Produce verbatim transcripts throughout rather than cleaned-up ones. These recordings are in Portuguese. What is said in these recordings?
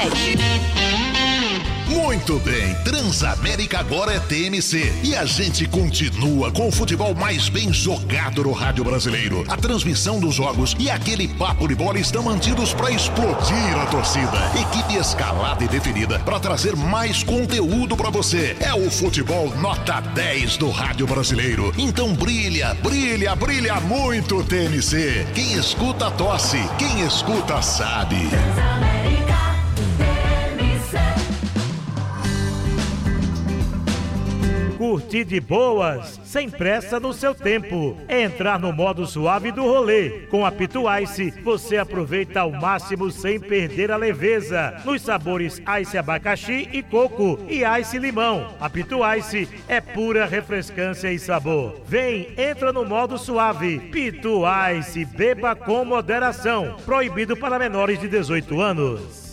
Muito bem, Transamérica agora é T M C e a gente continua com o futebol mais bem jogado no rádio brasileiro. A transmissão dos jogos e aquele papo de bola estão mantidos para explodir a torcida. Equipe escalada e definida para trazer mais conteúdo para você. É o futebol nota dez do rádio brasileiro. Então brilha, brilha, brilha muito T M C. Quem escuta tosse, quem escuta sabe. Curtir de boas, sem pressa no seu tempo. É entrar no modo suave do rolê. Com a Pitu Ice, você aproveita ao máximo sem perder a leveza. Nos sabores Ice abacaxi e coco e Ice limão. A Pitu Ice é pura refrescância e sabor. Vem, entra no modo suave. Pitu Ice, beba com moderação. Proibido para menores de dezoito anos.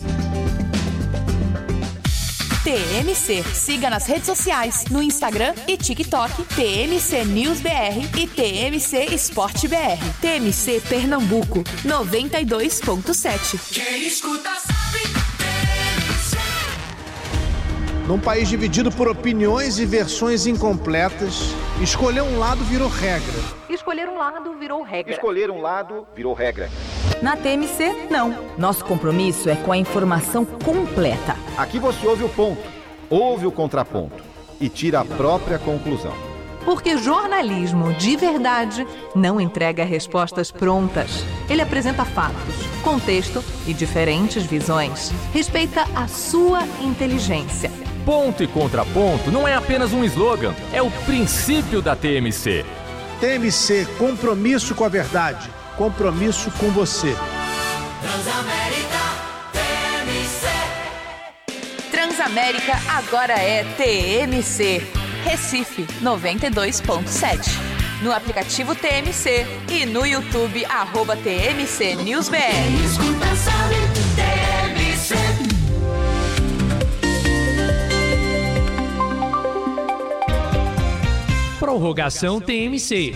T M C. Siga nas redes sociais, no Instagram e TikTok, T M C News B R e T M C Esporte B R. T M C Pernambuco, noventa e dois ponto sete. Quem escuta sabe, T M C. Num país dividido por opiniões e versões incompletas, escolher um lado virou regra. Escolher um lado virou regra. Escolher um lado virou regra. Na T M C, não. Nosso compromisso é com a informação completa. Aqui você ouve o ponto, ouve o contraponto e tira a própria conclusão. Porque jornalismo de verdade não entrega respostas prontas. Ele apresenta fatos, contexto e diferentes visões. Respeita a sua inteligência. Ponto e contraponto não é apenas um slogan, é o princípio da T M C. T M C, compromisso com a verdade, compromisso com você. Transamérica, T M C. Transamérica agora é T M C. Recife, noventa e dois ponto sete. No aplicativo T M C e no YouTube, arroba T M C News B R. Quem escuta sabe, T M C. Prorrogação T M C.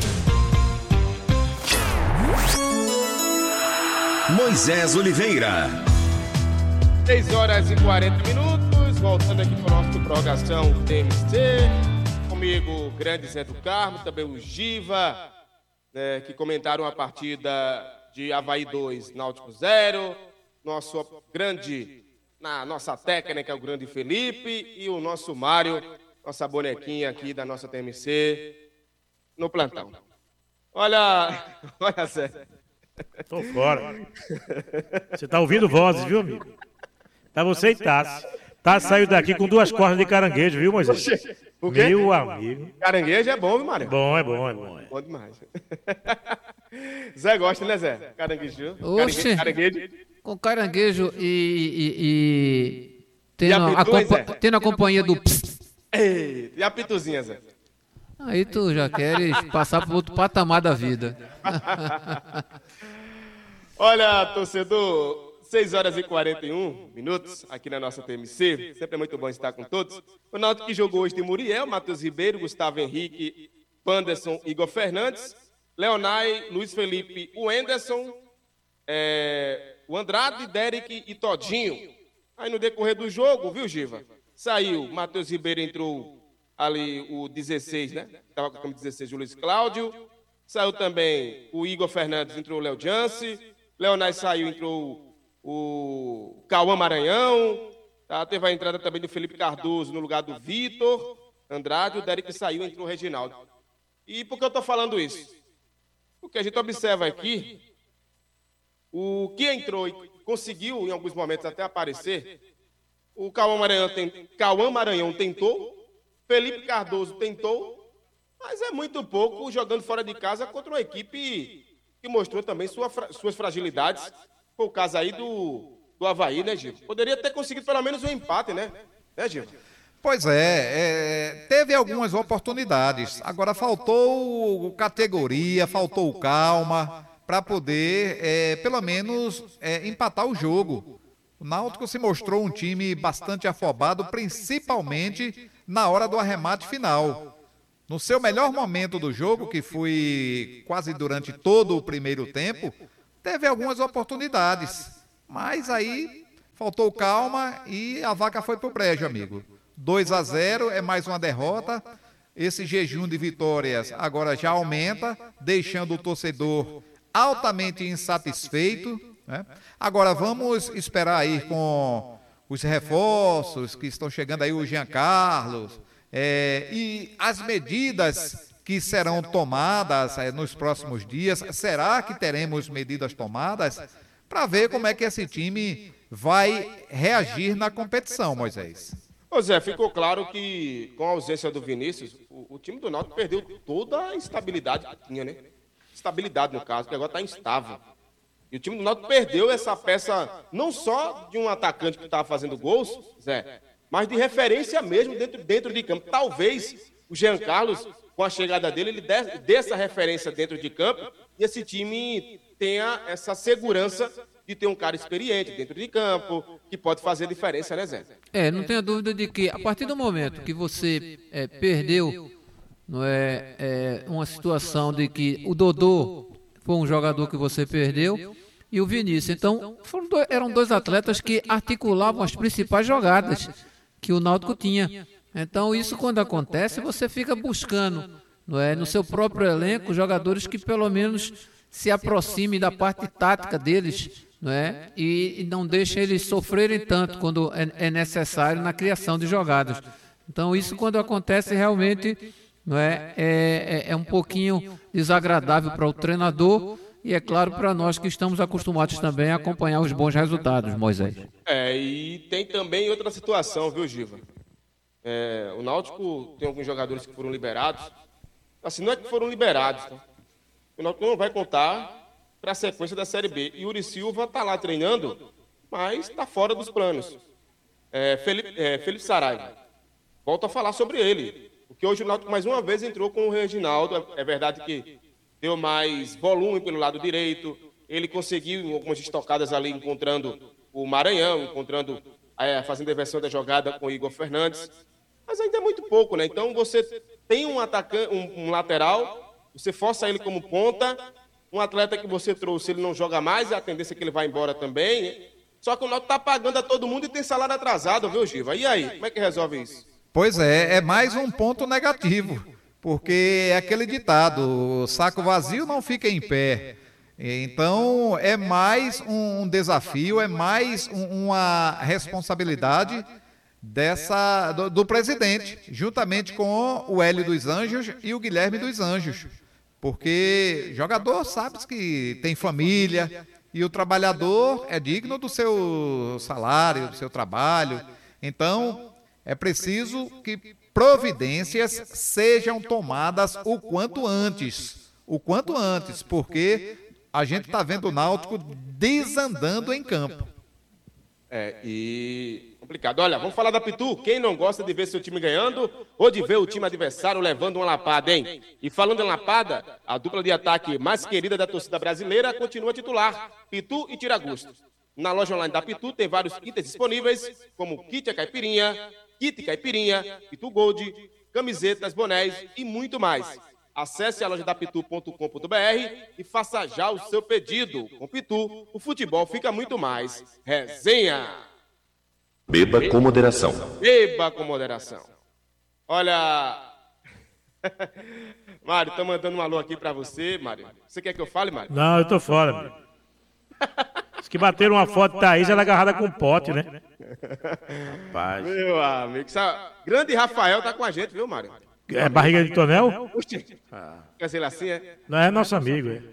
Moisés Oliveira. seis horas e quarenta minutos, voltando aqui para o nosso prorrogação T M C. Comigo, o grande Zé do Carmo, também o Giva, né, que comentaram a partida de Avaí dois, Náutico zero. Nosso grande, na nossa técnica, o grande Felipe, e o nosso Mário, nossa bonequinha aqui da nossa T M C, no plantão. Olha, olha, Zé. Tô fora. Você tá ouvindo vozes, viu, amigo? Tá você e Tassi. Tassi saiu daqui com duas cordas de caranguejo, viu, Moisés? O quê? Meu amigo. Caranguejo é bom, viu, Mário? Bom, é bom, é bom. É bom demais. Zé gosta, né, Zé? Caranguejo. Oxe, caranguejo. Com caranguejo e... e, e tendo, E a a, pitu, hein, compa- Zé? tendo a companhia do... Ei, e a pituzinha, Zé? Aí tu já queres passar para outro patamar da vida. Olha, torcedor, seis horas e quarenta e um minutos aqui na nossa T M C. Sempre é muito bom estar com todos. O Náutico que jogou hoje tem Muriel, Matheus Ribeiro, Gustavo Henrique, Panderson, Igor Fernandes, Leonai, Luiz Felipe, o Enderson, é, o Andrade, Derek e Todinho. Aí no decorrer do jogo, viu, Giva? Saiu, Matheus Ribeiro entrou ali o dezesseis, né? Estava com o camisa dezesseis, o Luiz Cláudio. Saiu também o Igor Fernandes, entrou o Léo Jance. Leonai saiu, entrou o Cauã Maranhão. Tá? Teve a entrada também do Felipe Cardoso no lugar do Vitor Andrade. O Derek saiu, entrou o Reginaldo. E por que eu estou falando isso? Porque a gente observa aqui o que entrou e conseguiu, em alguns momentos, até aparecer. O Cauã Maranhão, tem, Cauã Maranhão tentou, Felipe Cardoso tentou, mas é muito pouco jogando fora de casa contra uma equipe que mostrou também sua, suas fragilidades. Foi o caso aí do, do Avaí, né, Gil? Poderia ter conseguido pelo menos um empate, né? Né, Gil? Pois é, é, teve algumas oportunidades. Agora faltou categoria, faltou calma para poder, é, pelo menos, é, empatar o jogo. O Náutico se mostrou um time bastante afobado, principalmente na hora do arremate final. No seu melhor momento do jogo, que foi quase durante todo o primeiro tempo, teve algumas oportunidades. Mas aí faltou calma e a vaca foi pro brejo, amigo. dois a zero é mais uma derrota. Esse jejum de vitórias agora já aumenta, deixando o torcedor altamente insatisfeito, né? Agora vamos esperar aí com os reforços que estão chegando aí, o Jean Carlos, é, e as medidas que serão tomadas é, nos próximos dias. Será que teremos medidas tomadas para ver como é que esse time vai reagir na competição, Moisés? Ô Zé, ficou claro que com a ausência do Vinícius, o, o time do Náutico perdeu toda a estabilidade que tinha, né? Estabilidade, no caso, que agora está instável. E o time do Náutico perdeu essa peça, não só de um atacante que estava fazendo gols, Zé, mas de referência mesmo dentro, dentro de campo. Talvez o Jean Carlos, com a chegada dele, ele dê, dê essa referência dentro de campo e esse time tenha essa segurança de ter um cara experiente dentro de campo, que pode fazer diferença, né, Zé? É, não tenha dúvida de que a partir do momento que você é, perdeu, não é, é uma situação de que o Dodô foi um jogador que você perdeu e o Vinícius. Então, foram dois, eram dois atletas que articulavam as principais jogadas que o Náutico tinha. Então, isso quando acontece, você fica buscando, não é, no seu próprio elenco, jogadores que pelo menos se aproximem da parte tática deles, não é? E, e não deixem eles sofrerem tanto quando é, é necessário na criação de jogadas. Então, isso quando acontece realmente, não é, é, é um pouquinho desagradável para o treinador e, é claro, para nós que estamos acostumados também a acompanhar os bons resultados, Moisés. É, e tem também outra situação, viu, Giva? É, o Náutico tem alguns jogadores que foram liberados. Assim, não é que foram liberados, tá? O Náutico não vai contar para a sequência da Série B. E o Uri Silva está lá treinando, mas está fora dos planos. É, Felipe, é, Felipe Saraiva, volto a falar sobre ele, porque hoje o Náutico mais uma vez entrou com o Reginaldo. É verdade que deu mais volume pelo lado direito, ele conseguiu algumas estocadas ali, encontrando o Maranhão, encontrando, é, fazendo a inversão da jogada com o Igor Fernandes, mas ainda é muito pouco, né? Então você tem um atacante, um, um lateral, você força ele como ponta. Um atleta que você trouxe, ele não joga mais, é a tendência é que ele vai embora também. Só que o Náutico está pagando a todo mundo e tem salário atrasado, viu, Giva? E aí, como é que resolve isso? Pois é, é mais um ponto negativo, porque é aquele ditado, saco vazio não fica em pé. Então, é mais um desafio, é mais um, uma responsabilidade dessa, do, do presidente, juntamente com o Hélio dos Anjos e o Guilherme dos Anjos. Porque jogador sabe que tem família e o trabalhador é digno do seu salário, do seu trabalho. Então, é preciso que providências sejam tomadas o quanto antes. O quanto antes, porque a gente está vendo o Náutico desandando em campo. É, e... complicado. Olha, vamos falar da Pitu. Quem não gosta de ver seu time ganhando ou de ver o time adversário levando uma lapada, hein? E falando em lapada, a dupla de ataque mais querida da torcida brasileira continua titular, Pitu e Tiragosto. Na loja online da Pitu tem vários itens disponíveis, como kit a caipirinha, kit caipirinha, Pitu Gold, camisetas, bonés e muito mais. Acesse a loja da pitu ponto com ponto br e faça já o seu pedido. Com Pitu, o futebol fica muito mais resenha. Beba com moderação. Beba com moderação. Olha... Mário, tô mandando um alô aqui pra você, Mário. Você quer que eu fale, Mário? Não, eu tô fora, Mário. Os que bateram uma foto de Thaís, ela agarrada com pote, né? Rapaz. Meu amigo, sabe? Grande Rafael tá com a gente, viu, Mário? É barriga de tonel? Ah. Quer ser assim, é? Não, é nosso amigo, é.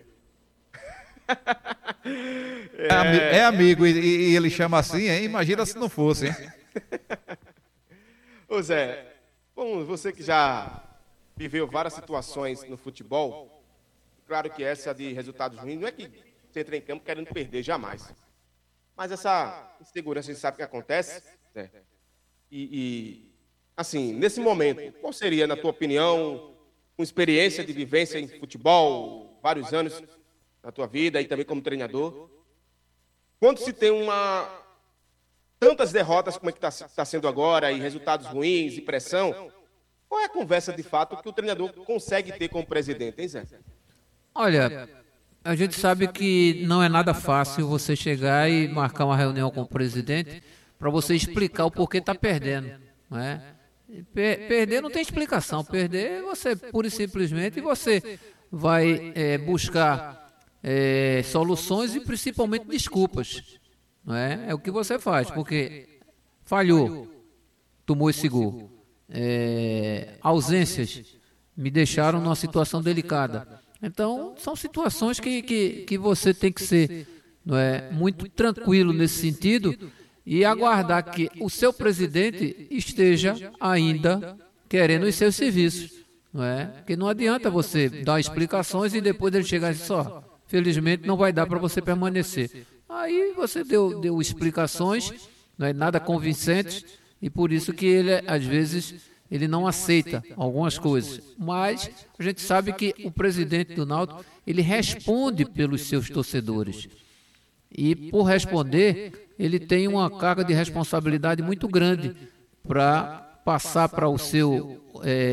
É, ami é amigo e, e ele chama assim, hein? Imagina se não fosse, hein? Ô Zé, bom, você que já viveu várias situações no futebol, claro que essa de resultados ruins, não é que você entra em campo querendo perder, jamais. Mas essa insegurança, a gente sabe que acontece, né? E, e, assim, nesse momento, qual seria, na tua opinião, com experiência de vivência em futebol, vários anos na tua vida e também como treinador, quando se tem uma tantas derrotas como é que está tá sendo agora e resultados ruins e pressão, qual é a conversa de fato que o treinador consegue ter com o presidente, hein, Zé? Olha, a gente sabe que não é nada fácil você chegar e marcar uma reunião com o presidente para você explicar o porquê está perdendo, não é? Per- perder não tem explicação, perder você pura e simplesmente você vai é, buscar é, soluções e principalmente desculpas, não é? É o que você faz, porque falhou, tomou esse gol, é, ausências me deixaram numa situação delicada. Então, são situações que, que, que você tem que ser, não é, muito tranquilo nesse sentido e aguardar que o seu presidente esteja ainda querendo os seus serviços. Não é? Porque não adianta você dar explicações e depois ele chegar e dizer só, felizmente não vai dar para você permanecer. Aí você deu, deu explicações, não é, nada convincentes, e por isso que ele, às vezes... ele não aceita algumas coisas, mas a gente sabe que o presidente do Náutico, ele responde pelos seus torcedores. E por responder, ele tem uma carga de responsabilidade muito grande para passar para o seu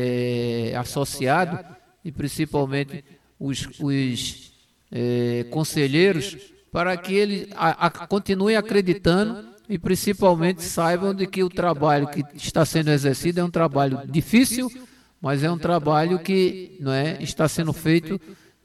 é, associado, e principalmente os, os é, conselheiros, para que ele a, a, continue acreditando e principalmente saibam de que o trabalho que está sendo exercido é um trabalho difícil, mas é um trabalho que, não é, está sendo feito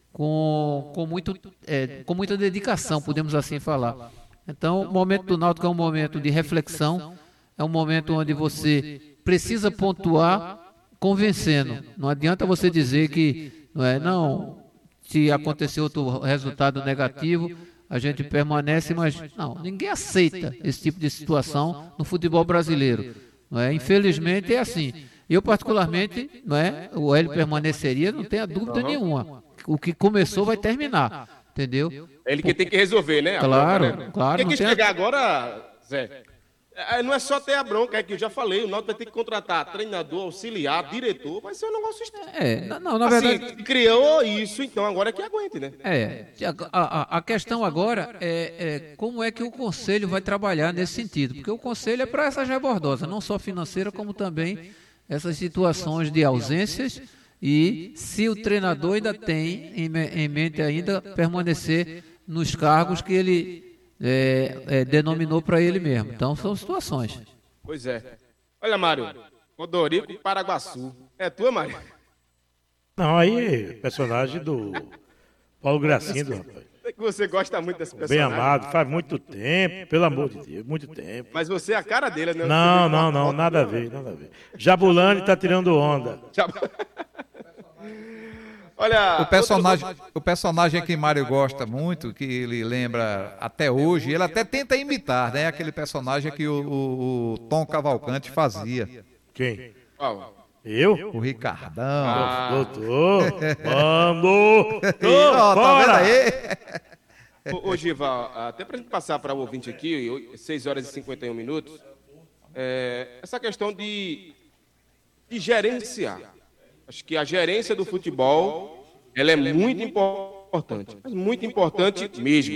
com, com, muito, é, com muita dedicação, podemos assim falar. Então, o momento do Náutico é um momento de reflexão, é um momento onde você precisa pontuar convencendo. Não adianta você dizer que, não é, não, se acontecer outro resultado negativo, a gente permanece, mas não, ninguém aceita esse tipo de situação no futebol brasileiro. Não é? Infelizmente é assim. Eu, particularmente, não é, o Hélio permaneceria, não tenha dúvida uhum. nenhuma. O que começou vai terminar, entendeu? Ele que tem que resolver, né? Claro, bronca, né? claro. Tem que tem chegar a... agora, Zé. Não é só ter a bronca, é que eu já falei, o Náutico vai ter que contratar treinador, auxiliar, diretor, vai ser um negócio estranho. É, não, na assim, verdade... criou isso, então agora é que aguente, né? É, a, a, a questão agora é, é como é que o Conselho vai trabalhar nesse sentido, porque o Conselho é para essa rebordosa, não só financeira, como também essas situações de ausências e se o treinador ainda tem em, em mente ainda permanecer nos cargos que ele... É, é, denominou para ele mesmo. Então são situações. Pois é. Olha, Mário, Rodorico e Paraguaçu. É tua, Mário? Não, aí, personagem do Paulo Gracindo, rapaz. É que você gosta muito desse personagem. Bem amado, faz muito tempo, pelo amor de Deus, muito tempo. Mas você é a cara dele, né? Não, não, não, nada a ver, nada a ver. Jabulani tá tirando onda. Olha, o personagem, outro... o personagem que Mário gosta muito, que ele lembra até hoje, ele até tenta imitar, né? Aquele personagem que o, o, o Tom Cavalcante fazia. Quem? Oh. Eu? O Ricardão. Ah. Doutor, vamos! Ó, tá vendo aí? Ô, ô Gival, até pra gente passar para o ouvinte aqui, seis horas e cinquenta e um minutos, é, essa questão de, de gerenciar. Acho que a gerência do futebol, ela é muito importante, muito importante mesmo.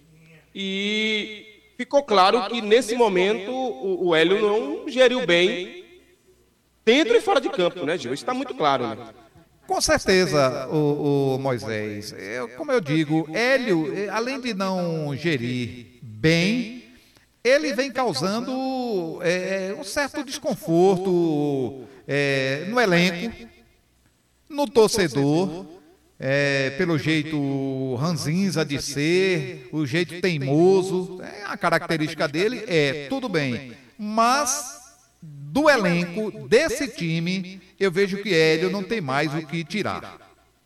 E ficou claro que nesse momento o, o Hélio não geriu bem dentro e fora de campo, né, Gil? Isso está muito claro, né? Com certeza, o, o Moisés. Eu, como eu digo, Hélio, além de não gerir bem, ele vem causando é, um certo desconforto é, no elenco, no torcedor, é, pelo jeito ranzinza de ser, o jeito teimoso, é, a característica dele é, tudo bem, mas do elenco desse time, eu vejo que Hélio não tem mais o que tirar.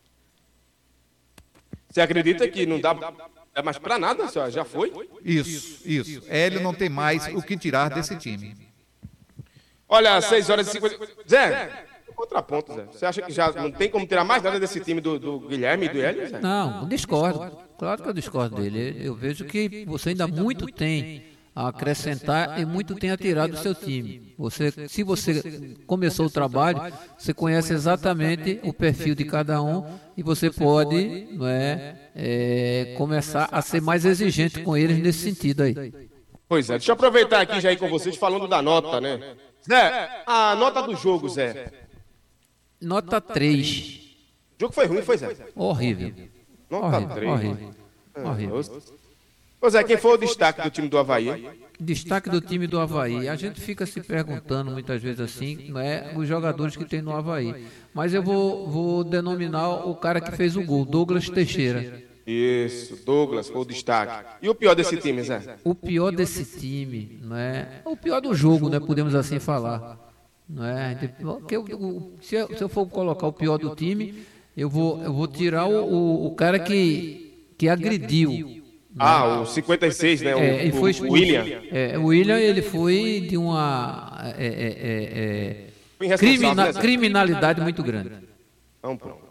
Você acredita que não dá, dá mais pra nada, senhor? Já foi? Isso, isso. Hélio não tem mais o que tirar desse time. Olha, seis horas e cinquenta... Zé... Contraponto, Zé. Você acha que já não tem como tirar mais nada desse time do, do Guilherme e do Hélio, Zé? Não, discordo. Claro que eu discordo dele. Eu vejo que você ainda muito tem a acrescentar e muito tem a tirar do seu time. Você, se você começou o trabalho, você conhece exatamente o perfil de cada um e você pode, não é, é, começar a ser mais exigente com eles nesse sentido aí. Pois é, deixa eu aproveitar aqui já ir com vocês falando da nota, né? Zé, a nota do jogo, Zé. Nota três. O jogo foi ruim, foi, Zé? Horrível. Nota horrível, três. horrível, É, horrível. Pois é, quem foi o destaque do time do Avaí? Destaque do time do Avaí. A gente fica se perguntando muitas vezes assim, não é, os jogadores que tem no Avaí. Mas eu vou, vou denominar o cara que fez o gol, Douglas Teixeira. Isso, Douglas foi o destaque. E o pior desse time, Zé? O pior desse time, não é? O pior do jogo, né? Podemos assim falar. Não é? Porque eu, o, se, eu, se eu for colocar o pior do time, eu vou, eu vou tirar o, o, o cara que, que agrediu. Ah, o cinquenta e seis, né? O, É, ele foi o, o William. É, o William, ele foi de uma é, é, é, Foi é, irresponsável, crimina- né, Zé? criminalidade muito grande. Então, pronto.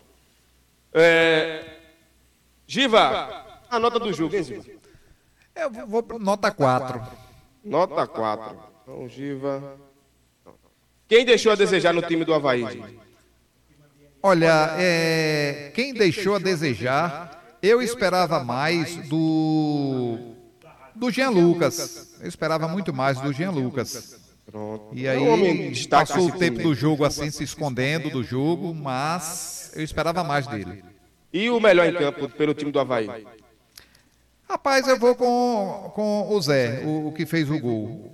É... Giva, a nota do jogo, hein, Giva? Eu vou, vou para nota quatro. Nota quatro. Então, Giva... Quem deixou a desejar no time do Avaí, Giva? Olha, é, quem deixou a desejar, eu esperava mais do do Jean Lucas. Eu esperava muito mais do Jean Lucas. Pronto. E É um homem de aí destaque passou esse o tempo time. do jogo assim, se escondendo do jogo, mas eu esperava mais dele. E o melhor em campo pelo time do Avaí? Rapaz, eu vou com, com o Zé, o, o que fez o gol.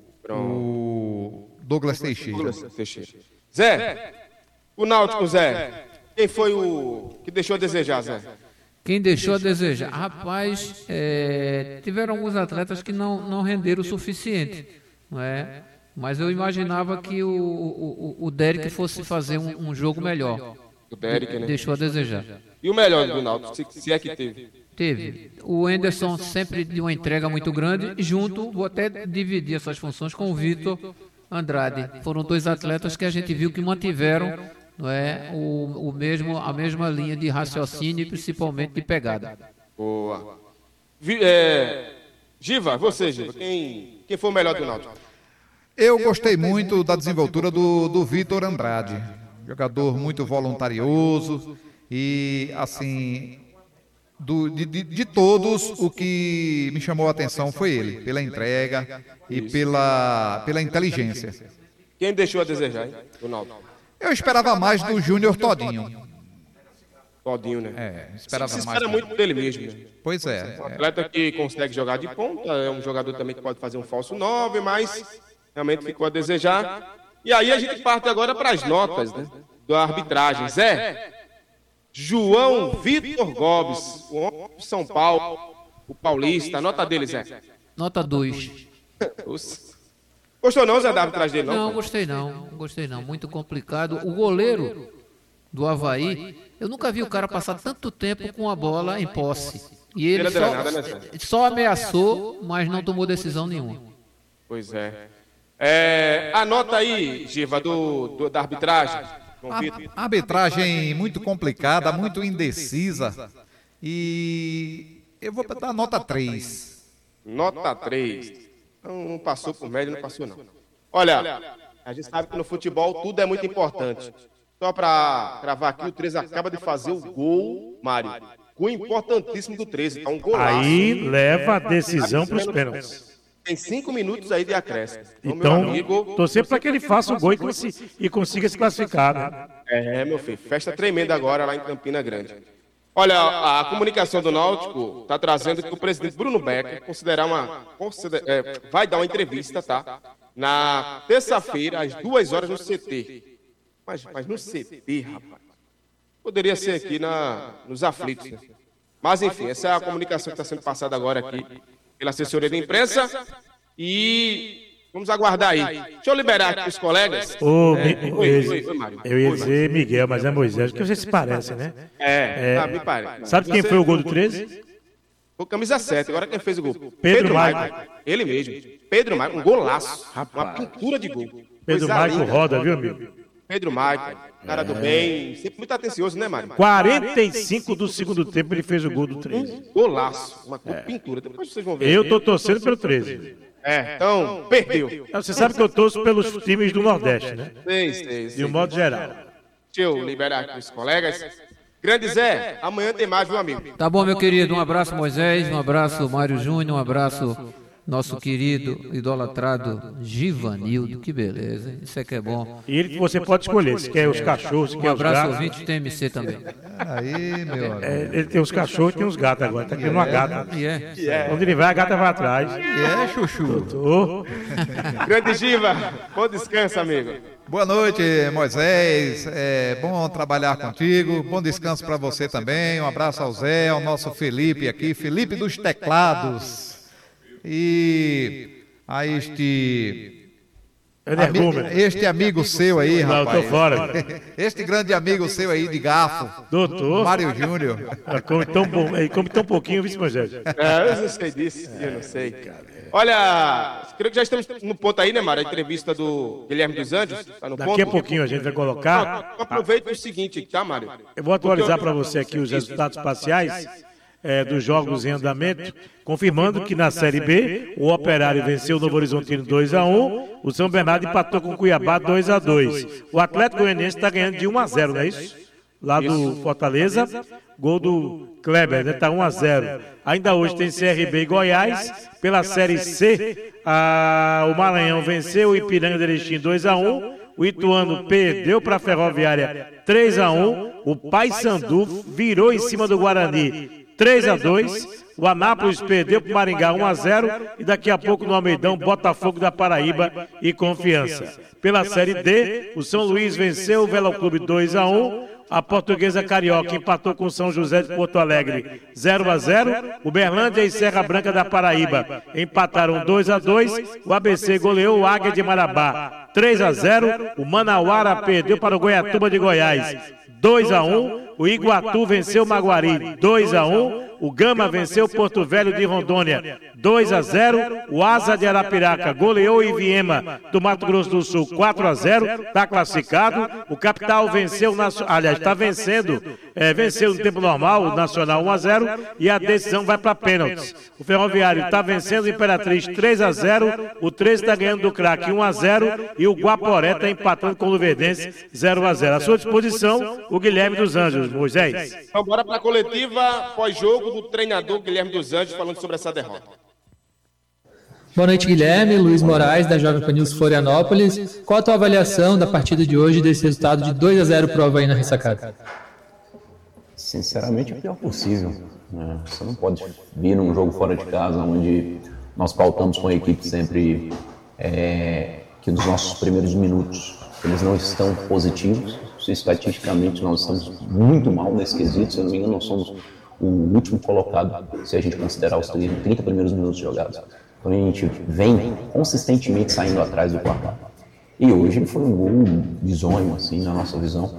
O Douglas Teixeira. Douglas Teixeira. Zé, o Náutico, Zé, quem foi o que deixou a desejar, Zé? Quem deixou a desejar? Rapaz, é, tiveram alguns atletas que não, não renderam o suficiente, não é? Mas eu imaginava que o, o, o Derek fosse fazer um, um jogo melhor. O Derek, né? Deixou a desejar. E o melhor do Náutico, se, se é que teve? Teve. O Anderson sempre de uma entrega muito grande, e junto, vou até dividir essas funções com o Vitor Andrade. Foram dois atletas que a gente viu que mantiveram, não é, o, o mesmo, a mesma linha de raciocínio e principalmente de pegada. Boa. Vi, é, Giva, você, Giva, quem, quem foi o melhor do Náutico? Eu gostei muito da desenvoltura do, do Vitor Andrade. Jogador muito voluntarioso e, assim, do, de, de, de todos, o que me chamou a atenção foi ele, pela entrega e pela, pela inteligência. Quem deixou a desejar, hein, do Náutico? Eu esperava mais do Júnior Todinho. Todinho, né? É, esperava se, se mais. espera muito dele mesmo, né? Pois é. Um atleta que consegue jogar de ponta, é um jogador também que pode fazer um falso nove, mas realmente ficou a desejar. E aí a gente parte agora para as notas, né, da arbitragem. Zé, João Vitor Gomes, o homem de São Paulo, o paulista, a nota dele, Zé. Nota dois. Gostou não, Zé, da arbitragem dele, não? Não, gostei não, gostei não, muito complicado. O goleiro do Avaí, eu nunca vi o cara passar tanto tempo com a bola em posse. E ele só, Nada, né, Zé? só ameaçou, mas não tomou decisão nenhuma. Pois é. É, anota aí, Giva, do, do- da arbitragem. João Vitor. A arbitragem muito complicada, muito indecisa. E eu vou dar nota três. Nota três. Não, não passou por média, não passou não. Olha, a gente sabe que no futebol tudo é muito importante. Só para cravar aqui, o treze acaba de fazer o gol, Mário. Gol importantíssimo do treze. Tá um golaço. Aí leva a decisão para os pênaltis. Tem cinco minutos aí de acréscimo. Então, meu amigo, torcer para que ele faça o gol e, consi- e consiga se classificar, né? É, meu filho, festa tremenda agora lá em Campina Grande. Olha, a, a comunicação do Náutico está trazendo que o presidente Bruno Becker considerar uma, consider, é, vai dar uma entrevista, tá? Na terça-feira, às duas horas, no C T. Mas, mas no C T, rapaz. Poderia ser aqui na, nos aflitos, né? Mas, enfim, essa é a comunicação que está sendo passada agora aqui pela assessoria da imprensa. E vamos aguardar aí. Deixa eu liberar aqui os colegas. Ô, É, Mi- oi, esse- oi, oi, Mário. eu ia Oi, dizer Miguel, mas é Moisés, porque vocês se parecem, né? É, ah, me parece. Sabe quem Você- foi o gol do treze? Foi o camisa sete, agora quem fez o gol? Pedro Maicon. Maicon. Ele mesmo. Pedro Maicon, um golaço. Uma pintura de gol. Pedro Coisa Maicon linda. roda, viu, amigo? Pedro Maicon, cara do bem, sempre muito atencioso, né, Mário? quarenta e cinco do segundo tempo ele fez o gol do treze. Golaço, uma pintura. Depois vocês vão ver. Eu tô torcendo pelo treze. É, então, perdeu. Você sabe que eu torço pelos times do Nordeste, né? Sei, sei, sei. De um modo geral. Deixa eu liberar aqui os colegas. Grande Zé, amanhã tem mais, meu amigo. Tá bom, meu querido, um abraço Moisés, um abraço Mário Júnior, um abraço nosso querido, idolatrado Givanildo, que beleza, hein? Isso é que é bom. E ele que você pode escolher, se quer os cachorros, se Um quer os abraço gatos. ouvinte do T M C também. Aí, meu amigo. É, ele tem os cachorros e tem os gatos agora, tá querendo uma gata. E é? É. Onde ele vai, a gata vai atrás. E é, Chuchu. Tô. Grande Giva, bom descanso, amigo. Boa noite, Moisés. É bom trabalhar contigo. Bom descanso para você também. Um abraço ao Zé, ao nosso Felipe aqui, Felipe dos teclados. E a este ami, este amigo seu aí, Não, rapaz. eu tô fora. Este grande amigo seu aí de garfo. Doutor. Mário Júnior. Ele come tão, bom, ele come tão pouquinho, vice Moisés. É, eu não sei disso, eu não sei, cara. Olha, creio que já estamos no ponto aí, né, Mário? A entrevista do Guilherme dos Anjos, tá no Daqui ponto? a pouquinho a gente vai colocar. Não, aproveita o seguinte, tá, Mário? Eu vou atualizar para você aqui os resultados parciais é, dos jogos em andamento, confirmando que na Série B o Operário venceu o Novo Horizontino dois a um, o São Bernardo empatou com o Cuiabá dois a dois. O Atlético Goianiense está ganhando de um a zero, não é isso? Lá do Fortaleza, gol do Kleber, né? Tá um a zero. Ainda hoje tem C R B e Goiás. Pela Série C, a... o Maranhão venceu o Ipiranga de Erechim dois a um. O Ituano perdeu para a Ferroviária três a um. O Paysandu virou em cima do Guarani três a dois. O Anápolis perdeu para o Maringá um a zero. E daqui a pouco no Almeidão, Botafogo da Paraíba e Confiança. Pela Série D, o São Luís venceu o Velo Clube dois a um. A Portuguesa Carioca empatou com o São José de Porto Alegre zero a zero. O Berlândia e Serra Branca da Paraíba empataram dois a dois. O A B C goleou o Águia de Marabá três a zero. O Manauara perdeu para o Goiatuba de Goiás dois a um. O Iguatu venceu o Maguari dois a um. O Gama venceu o Porto Velho de Rondônia dois a zero. O Asa de Arapiraca goleou o Iviema do Mato Grosso do Sul quatro a zero. Está classificado. O Capital venceu, o aliás, está vencendo, é, venceu no tempo normal o Nacional um a zero. E a decisão vai para pênaltis. O Ferroviário está vencendo o Imperatriz três a zero. O treze está ganhando do Craque um a zero. E o Guaporé está empatando com o Luverdense zero a zero. À sua disposição, o Guilherme dos Anjos. Moisés. Então bora para a coletiva pós-jogo do treinador Guilherme dos Anjos falando sobre essa derrota. Boa noite, Guilherme. Luiz Moraes, da Jovem Pan News Florianópolis. Qual a tua avaliação da partida de hoje desse resultado de dois a zero pro Avaí na ressacada? Sinceramente, é o pior possível. Né? Você não pode vir num jogo fora de casa, onde nós pautamos com a equipe sempre é, que nos nossos primeiros minutos eles não estão positivos. Estatisticamente, nós estamos muito mal nesse quesito. Se eu não me engano, nós somos o último colocado, se a gente considerar os trinta primeiros minutos jogados. Então a gente vem consistentemente saindo atrás do placar. E hoje foi um gol bizonho, assim, na nossa visão.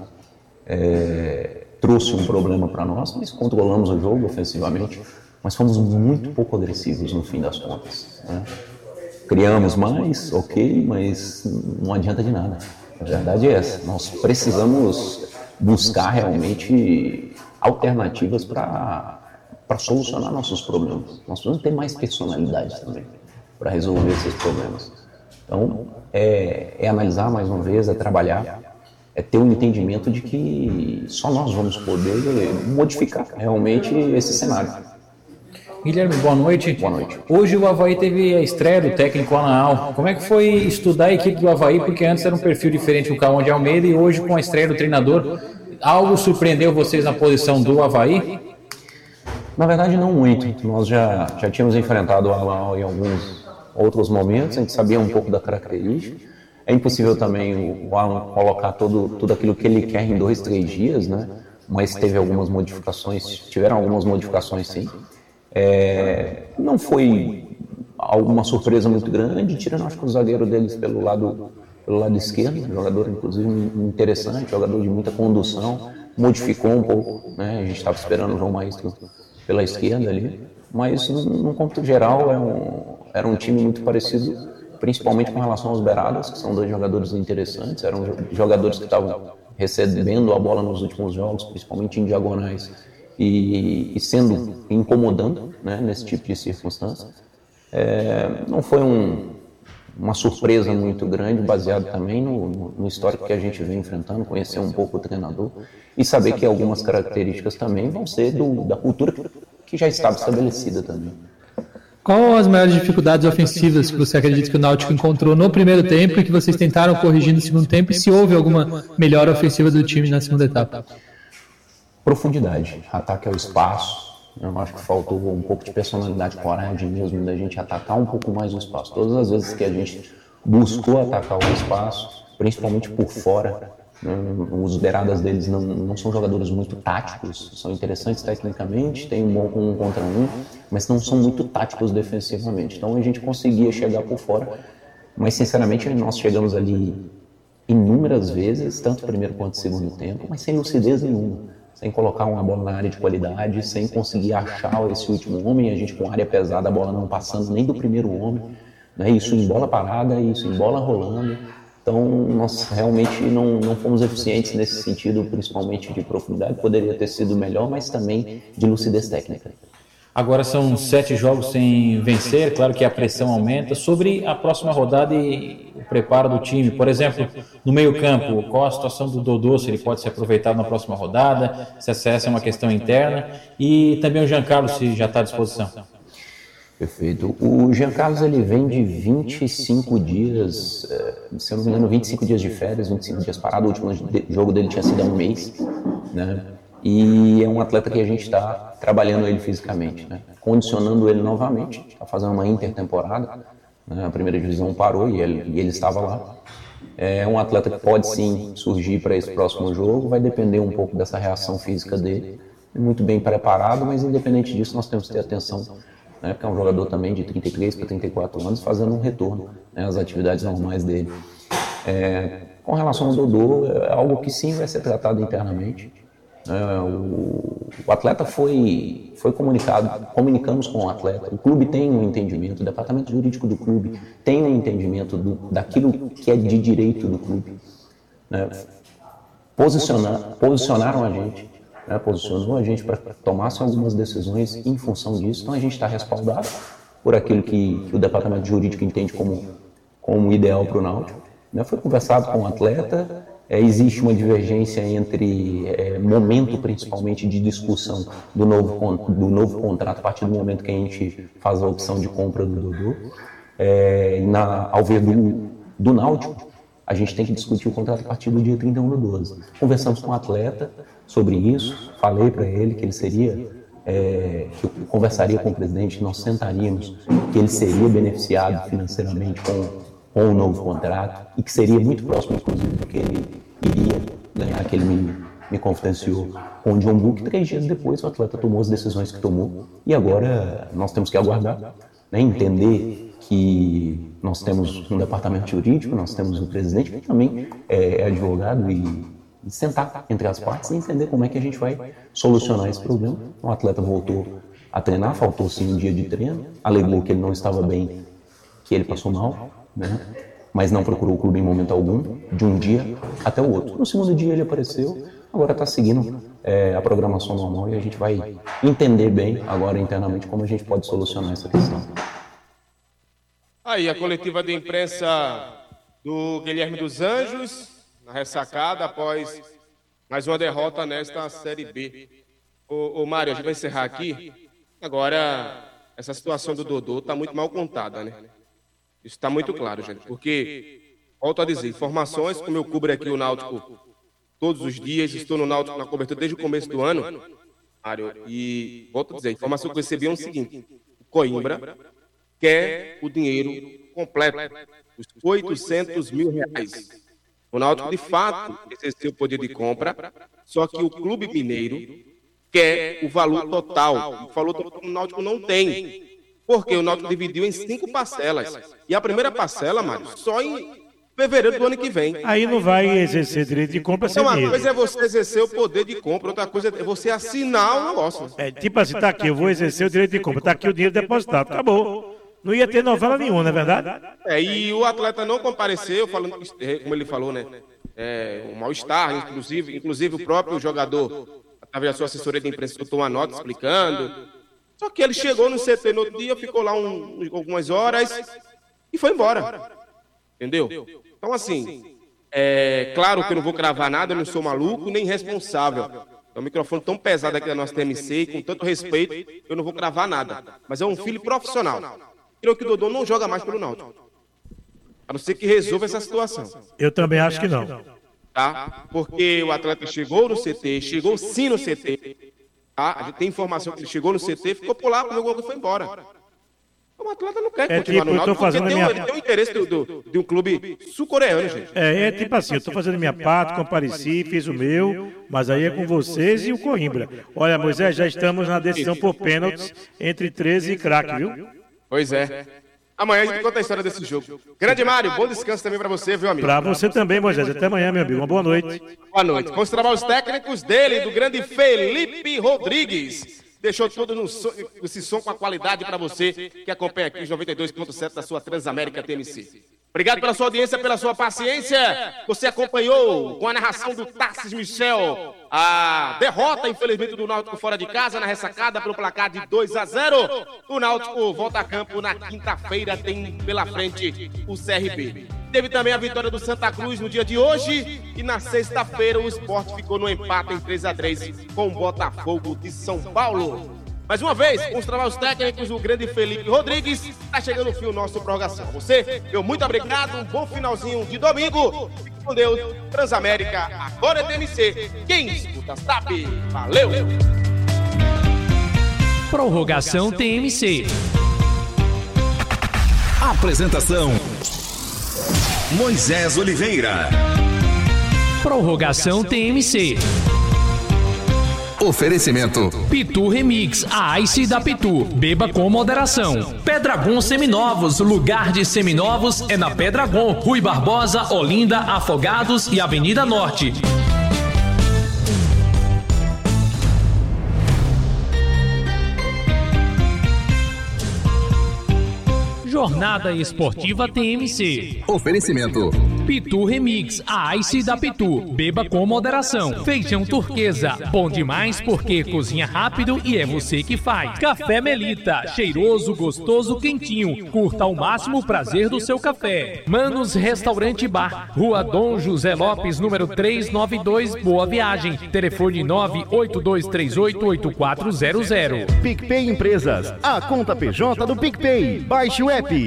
É, trouxe um problema para nós, mas controlamos o jogo ofensivamente, mas fomos muito pouco agressivos no fim das contas. Né? Criamos mais, ok, mas não adianta de nada. A verdade é essa, nós precisamos buscar realmente alternativas para para solucionar nossos problemas. Nós precisamos ter mais personalidade também para resolver esses problemas. Então, é, é analisar mais uma vez, é trabalhar, é ter um entendimento de que só nós vamos poder modificar realmente esse cenário. Guilherme, boa noite. Boa noite. Hoje o Avaí teve a estreia do técnico Anaal. Como é que foi estudar a equipe do Avaí? Porque antes era um perfil diferente do Cauã de Almeida e hoje com a estreia do treinador, algo surpreendeu vocês na posição do Avaí? Na verdade, não muito. Nós já, já tínhamos enfrentado o Anaal em alguns outros momentos, a gente sabia um pouco da característica. É impossível também o Alan colocar todo, tudo aquilo que ele quer em dois, três dias, né? Mas teve algumas modificações, tiveram algumas modificações sim. É, não foi alguma surpresa muito grande, tirando acho que o zagueiro deles pelo lado, pelo lado esquerdo, jogador inclusive interessante, jogador de muita condução, modificou um pouco, né? A gente estava esperando o João Maestro pela esquerda ali, mas no, no contexto geral é um, era um time muito parecido, principalmente com relação aos beiradas, que são dois jogadores interessantes, eram jogadores que estavam recebendo a bola nos últimos jogos, principalmente em diagonais, e, e sendo, incomodando, né, nesse tipo de circunstância. É, não foi um, uma surpresa muito grande, baseado também no, no histórico que a gente vem enfrentando, conhecer um pouco o treinador e saber que algumas características também vão ser do, da cultura que já estava estabelecida também. Qual as maiores dificuldades ofensivas que você acredita que o Náutico encontrou no primeiro tempo e que vocês tentaram corrigir no segundo tempo, e se houve alguma melhora ofensiva do time na segunda etapa? Profundidade, ataque ao espaço. Eu acho que faltou um pouco de personalidade, coragem mesmo, da gente atacar um pouco mais o espaço. Todas as vezes que a gente buscou atacar o espaço, principalmente por fora, né, os beiradas deles não, não são jogadores muito táticos, são interessantes tecnicamente, tem um bom um contra um, mas não são muito táticos defensivamente. Então a gente conseguia chegar por fora, mas sinceramente nós chegamos ali inúmeras vezes, tanto primeiro quanto segundo tempo, mas sem lucidez nenhuma. Sem colocar uma bola na área de qualidade, sem conseguir achar esse último homem, a gente com área pesada, a bola não passando nem do primeiro homem, né? Isso em bola parada, isso em bola rolando. Então, nós realmente não, não fomos eficientes nesse sentido, principalmente de profundidade. Poderia ter sido melhor, mas também de lucidez técnica. Agora são sete jogos sem vencer, claro que a pressão aumenta. Sobre a próxima rodada e o preparo do time, por exemplo, no meio-campo, qual a situação do Dodô, se ele pode ser aproveitado na próxima rodada, se essa é uma questão interna, e também o Jean Carlos, se já está à disposição. Perfeito. O Jean Carlos ele vem de vinte e cinco dias, se eu não me engano, vinte e cinco dias de férias, vinte e cinco dias parado. O último jogo dele tinha sido há um mês, né? E é um atleta que a gente está trabalhando ele fisicamente, né? Condicionando ele novamente, está fazendo uma intertemporada, né? A primeira divisão parou e ele, e ele estava lá. É um atleta que pode sim surgir para esse próximo jogo, vai depender um pouco dessa reação física dele. Muito bem preparado, mas independente disso nós temos que ter atenção, né? Porque é um jogador também de trinta e três para trinta e quatro anos fazendo um retorno, né, às atividades normais dele. É, com relação ao Dodô, é algo que sim vai ser tratado internamente. É, o, o atleta foi, foi comunicado, comunicamos com o atleta, o clube tem um entendimento, o departamento jurídico do clube tem um entendimento do, daquilo que é de direito do clube, né? Posicionar, posicionaram a gente, né? Posicionou a gente para tomar algumas decisões em função disso, então a gente está respaldado por aquilo que, que o departamento jurídico entende como, como ideal para o Náutico, né? Foi conversado com o atleta. É, existe uma divergência entre é, momento, principalmente, de discussão do novo, do novo contrato, a partir do momento que a gente faz a opção de compra do Dodô. É, na, ao ver do, do Náutico, a gente tem que discutir o contrato a partir do dia trinta e um do doze. Conversamos com o atleta sobre isso, falei para ele que ele seria, é, que eu conversaria com o presidente, nós sentaríamos, que ele seria beneficiado financeiramente com com um novo contrato, e que seria muito próximo, inclusive, do que ele iria ganhar, que ele me, me confidenciou com o John Book. Três dias depois, o atleta tomou as decisões que tomou, e agora nós temos que aguardar, né, entender que nós temos um departamento jurídico, nós temos um presidente que também é, é advogado, e, e sentar entre as partes e entender como é que a gente vai solucionar esse problema. O atleta voltou a treinar, faltou sim um dia de treino, alegou que ele não estava bem, que ele passou mal, né? Mas não procurou o clube em momento algum, de um dia até o outro. No segundo dia ele apareceu, agora está seguindo é, a programação normal, e a gente vai entender bem agora internamente como a gente pode solucionar essa questão. Aí a coletiva de imprensa do Guilherme dos Anjos, na ressacada após mais uma derrota nesta Série B. Ô, ô Mário, a gente vai encerrar aqui. Agora, essa situação do Dodô está muito mal contada, né? Isso está muito claro, gente, porque, volto a dizer, informações, como eu cubro aqui o Náutico todos os dias, estou no Náutico na cobertura desde o começo do ano, Mário, e volto a dizer, a informação que eu recebi é o seguinte: o Coimbra quer o dinheiro completo, os oitocentos mil reais. O Náutico, de fato, exerceu o poder de compra, só que o Clube Mineiro quer o valor total. O valor total o Náutico não tem. Porque o Náutico dividiu em cinco parcelas. E a primeira parcela, Mário, só em fevereiro do ano que vem. Aí não vai exercer direito de compra sem então, dinheiro. Uma coisa é você exercer o poder de compra, outra coisa é você assinar o negócio. É tipo assim, tá aqui, eu vou exercer o direito de compra, tá aqui o dinheiro depositado, acabou. Não ia ter novela nenhuma, não é verdade? É, e o atleta não compareceu, falando, como ele falou, né? É, um mal-estar, inclusive, inclusive o próprio jogador, através da sua assessoria de imprensa, soltou uma nota explicando. Só que ele chegou no C T no outro dia, ficou lá um, algumas horas e foi embora. Entendeu? Então, assim, é claro que eu não vou cravar nada, eu não sou maluco nem responsável. É um microfone tão pesado aqui da nossa T M C, e com tanto respeito, eu não vou cravar nada. Mas é um filho profissional. Creio que o Dodô não joga mais pelo Náutico. A não ser que resolva essa situação. Eu também acho que não. Tá? Porque o atleta chegou no C T, chegou sim no C T. Tá? A gente tem informação que ele chegou no C T, ficou por lá, comeu gol e foi embora. O atleta não quer é continuar tipo, no Náutico, porque tem, minha... um, ele tem um interesse do, do, de um clube sul-coreano, gente. É, é tipo assim, eu tô fazendo minha parte, compareci, fiz o meu, mas aí é com vocês e o Coimbra. Olha, Moisés, já estamos na decisão por pênaltis entre treze e craque, viu? Pois é. Amanhã a gente conta a história desse jogo. Grande Mário, bom descanso também pra você, viu, amigo? Pra você também, Moisés. Até amanhã, meu amigo. Uma boa noite. Boa noite. Com os trabalhos técnicos dele, do grande Felipe Rodrigues. Deixou todo no som, esse som com a qualidade para você que acompanha aqui os noventa e dois ponto sete da sua Transamérica T M C. Obrigado pela sua audiência, pela sua paciência. Você acompanhou com a narração do Tarcísio Michel a derrota, infelizmente, do Náutico fora de casa, na ressacada pelo placar de dois a zero. O Náutico volta a campo na quinta-feira, tem pela frente o C R B. Teve também a vitória do Santa Cruz no dia de hoje e na sexta-feira o Sport ficou no empate em três a três com o Botafogo de São Paulo. Mais uma vez, com os trabalhos técnicos, o grande Felipe Rodrigues, está chegando o fim o nosso prorrogação. Você, meu muito obrigado, um bom finalzinho de domingo. Fique com Deus, Transamérica, agora é T M C. Quem escuta sabe. Valeu! Prorrogação T M C. Apresentação: Moisés Oliveira. Prorrogação T M C. Oferecimento: Pitu Remix, a Ice da Pitu. Beba com moderação. Pedragon Seminovos, lugar de seminovos é na Pedragon. Rui Barbosa, Olinda, Afogados e Avenida Norte. Jornada Esportiva T M C. Oferecimento: Pitu Remix, a Ice da Pitu. Beba com moderação. Feijão turquesa, bom demais porque cozinha rápido e é você que faz. Café Melita, cheiroso, gostoso, quentinho. Curta ao máximo o prazer do seu café. Manos Restaurante Bar, Rua Dom José Lopes, número trezentos e noventa e dois, Boa Viagem. Telefone nove oito dois três oito oito quatro zero zero. PicPay Empresas, a conta P J do PicPay. Baixe o app.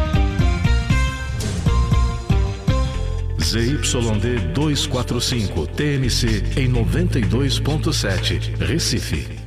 Z Y D duzentos e quarenta e cinco, T M C em noventa e dois ponto sete, Recife.